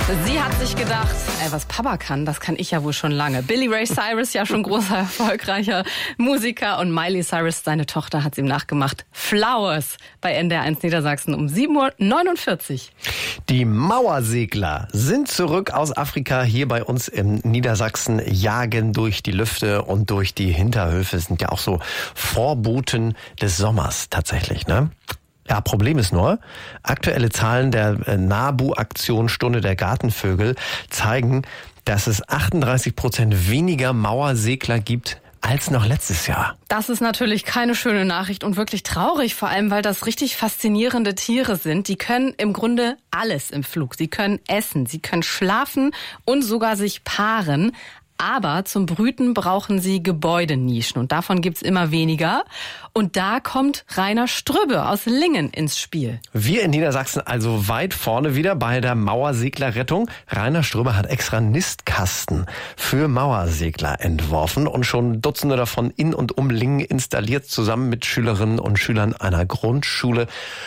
Sie hat sich gedacht, was Papa kann, das kann ich ja wohl schon lange. Billy Ray Cyrus, ja schon großer, erfolgreicher Musiker, und Miley Cyrus, seine Tochter, hat es ihm nachgemacht. Flowers bei NDR1 Niedersachsen um 7:49 Uhr. Die Mauersegler sind zurück aus Afrika hier bei uns in Niedersachsen, jagen durch die Lüfte und durch die Hinterhöfe. Sind ja auch so Vorboten des Sommers tatsächlich, ne? Ja, Problem ist nur, aktuelle Zahlen der NABU-Aktion Stunde der Gartenvögel zeigen, dass es 38% weniger Mauersegler gibt als noch letztes Jahr. Das ist natürlich keine schöne Nachricht und wirklich traurig, vor allem weil das richtig faszinierende Tiere sind. Die können im Grunde alles im Flug. Sie können essen, sie können schlafen und sogar sich paaren. Aber zum Brüten brauchen sie Gebäudenischen und davon gibt's immer weniger. Und da kommt Rainer Strübbe aus Lingen ins Spiel. Wir in Niedersachsen also weit vorne wieder bei der Mauerseglerrettung. Rainer Strübbe hat extra Nistkasten für Mauersegler entworfen und schon Dutzende davon in und um Lingen installiert, zusammen mit Schülerinnen und Schülern einer Grundschule.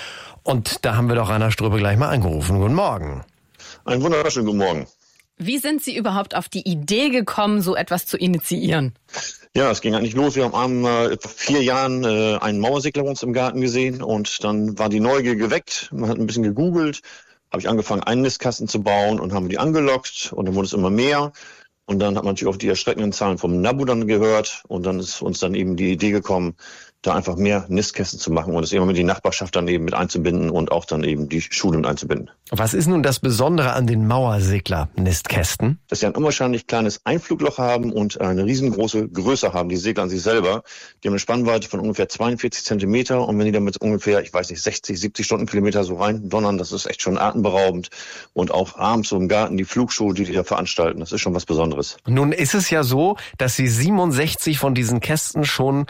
Und da haben wir doch Rainer Strübbe gleich mal angerufen. Guten Morgen. Einen wunderschönen guten Morgen. Wie sind Sie überhaupt auf die Idee gekommen, so etwas zu initiieren? Ja, es ging eigentlich los. Wir haben etwa 4 Jahren einen Mauersegler bei uns im Garten gesehen und dann war die Neugier geweckt. Man hat ein bisschen gegoogelt, habe ich angefangen, einen Nistkasten zu bauen und haben die angelockt und dann wurde es immer mehr. Und dann hat man natürlich auch die erschreckenden Zahlen vom NABU dann gehört und dann ist uns dann eben die Idee gekommen, da einfach mehr Nistkästen zu machen und es immer mit die Nachbarschaft dann eben mit einzubinden und auch dann eben die Schule mit einzubinden. Was ist nun das Besondere an den Mauersegler-Nistkästen? Dass sie ein unwahrscheinlich kleines Einflugloch haben und eine riesengroße Größe haben, die Segler an sich selber. Die haben eine Spannweite von ungefähr 42 Zentimeter und wenn die damit ungefähr, 60, 70 Stundenkilometer so rein donnern, das ist echt schon atemberaubend. Und auch abends so im Garten die Flugshow, die da veranstalten, das ist schon was Besonderes. Nun ist es ja so, dass Sie 67 von diesen Kästen schon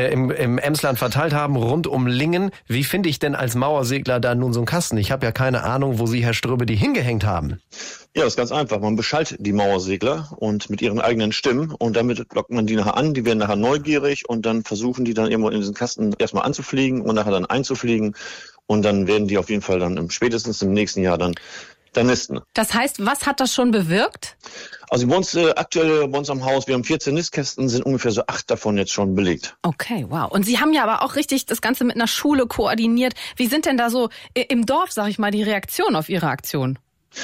im Emsland verteilt haben, rund um Lingen. Wie finde ich denn als Mauersegler da nun so einen Kasten? Ich habe ja keine Ahnung, wo Sie, Herr Strübbe, die hingehängt haben. Ja, das ist ganz einfach. Man beschallt die Mauersegler und mit ihren eigenen Stimmen und damit lockt man die nachher an. Die werden nachher neugierig und dann versuchen die dann irgendwo in diesen Kasten erstmal anzufliegen und nachher dann einzufliegen und dann werden die auf jeden Fall dann spätestens im nächsten Jahr dann nisten. Das heißt, was hat das schon bewirkt? Also bei uns aktuell bei uns am Haus, wir haben 14 Nistkästen, sind ungefähr so 8 davon jetzt schon belegt. Okay, wow. Und Sie haben ja aber auch richtig das Ganze mit einer Schule koordiniert. Wie sind denn da so im Dorf, sag ich mal, die Reaktionen auf Ihre Aktion?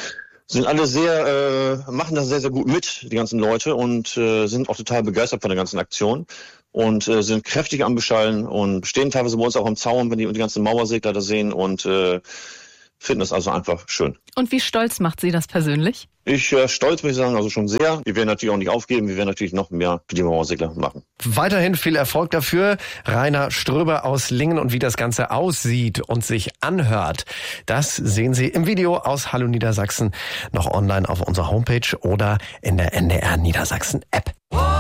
Sind alle machen das sehr, sehr gut mit, die ganzen Leute, und sind auch total begeistert von der ganzen Aktion und sind kräftig am Beschallen und stehen teilweise bei uns auch am Zaun, wenn die ganzen Mauersegler da sehen und finden das also einfach schön. Und wie stolz macht Sie das persönlich? Ich stolz, muss ich sagen, also schon sehr. Wir werden natürlich auch nicht aufgeben, wir werden natürlich noch mehr für die Mauersegler machen. Weiterhin viel Erfolg dafür. Rainer Strübbe aus Lingen, und wie das Ganze aussieht und sich anhört, das sehen Sie im Video aus Hallo Niedersachsen noch online auf unserer Homepage oder in der NDR Niedersachsen App.